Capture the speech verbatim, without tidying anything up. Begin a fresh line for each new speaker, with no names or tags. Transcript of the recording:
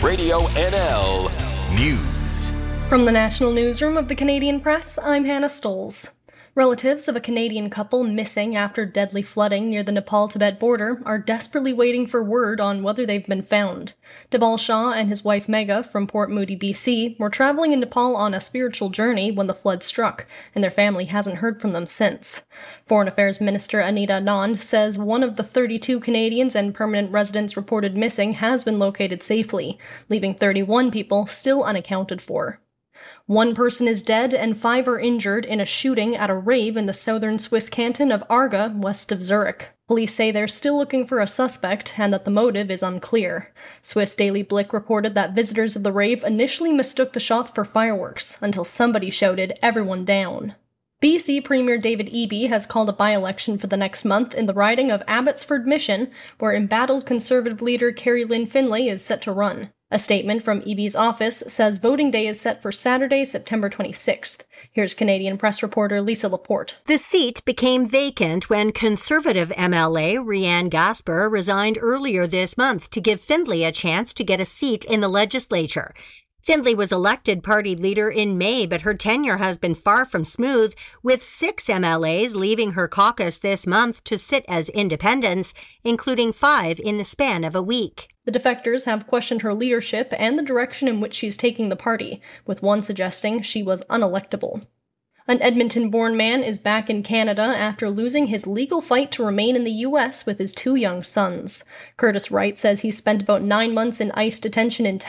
Radio N L News.
From the National Newsroom of the Canadian Press, I'm Hannah Stoles. Relatives of a Canadian couple missing after deadly flooding near the Nepal-Tibet border are desperately waiting for word on whether they've been found. Deval Shah and his wife Megha from Port Moody, B C, were traveling in Nepal on a spiritual journey when the flood struck, and their family hasn't heard from them since. Foreign Affairs Minister Anita Anand says one of the thirty-two Canadians and permanent residents reported missing has been located safely, leaving thirty-one people still unaccounted for. One person is dead and five are injured in a shooting at a rave in the southern Swiss canton of Arga, west of Zurich. Police say they're still looking for a suspect and that the motive is unclear. Swiss Daily Blick reported that visitors of the rave initially mistook the shots for fireworks until somebody shouted, "Everyone down." B C Premier David Eby has called a by-election for the next month in the riding of Abbotsford Mission, where embattled Conservative leader Kerry Lynn Finlay is set to run. A statement from Eby's office says voting day is set for Saturday, September twenty-sixth. Here's Canadian Press reporter Lisa Laporte.
The seat became vacant when Conservative M L A Rianne Gasper resigned earlier this month to give Findlay a chance to get a seat in the legislature. Findlay was elected party leader in May, but her tenure has been far from smooth, with six M L As leaving her caucus this month to sit as independents, including five in the span of a week.
The defectors have questioned her leadership and the direction in which she's taking the party, with one suggesting she was unelectable. An Edmonton-born man is back in Canada after losing his legal fight to remain in the U S with his two young sons. Curtis Wright says he spent about nine months in ICE detention in